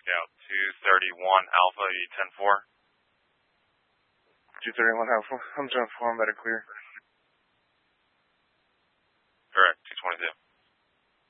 Scout 231 Alpha, E10-4. 231 Alpha, I'm John 4, I'm better clear.